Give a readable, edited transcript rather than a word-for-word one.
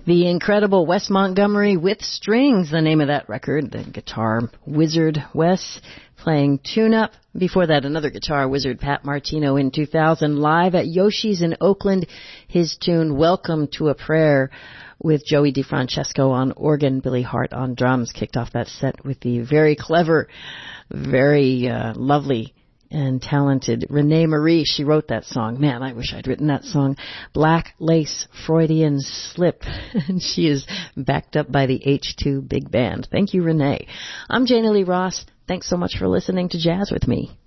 The incredible Wes Montgomery with Strings, the name of that record. The guitar wizard Wes playing tune-up. Before that, another guitar wizard, Pat Martino, in 2000, live at Yoshi's in Oakland. His tune, Welcome to a Prayer, with Joey DeFrancesco on organ, Billy Hart on drums. Kicked off that set with the very clever, very lovely and talented Renee Marie. She wrote that song. Man, I wish I'd written that song. Black Lace Freudian Slip. And she is backed up by the H2 Big Band. Thank you, Renee. I'm Jana Lee Ross. Thanks so much for listening to Jazz with Me.